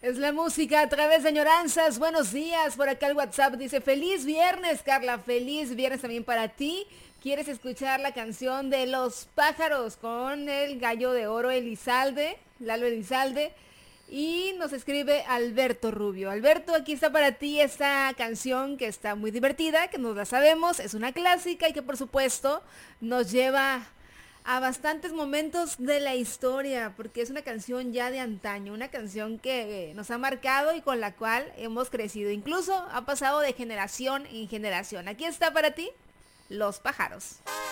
Es la música a través de añoranzas. Buenos días. Por acá el WhatsApp dice, feliz viernes, Carla. Feliz viernes también para ti. ¿Quieres escuchar la canción de Los Pájaros con el gallo de oro Elizalde, Lalo Elizalde? Y nos escribe Alberto Rubio. Alberto, aquí está para ti esta canción que está muy divertida, que nos la sabemos, es una clásica y que por supuesto nos lleva a bastantes momentos de la historia, porque es una canción ya de antaño, una canción que nos ha marcado y con la cual hemos crecido. Incluso ha pasado de generación en generación. Aquí está para ti, Los Pájaros.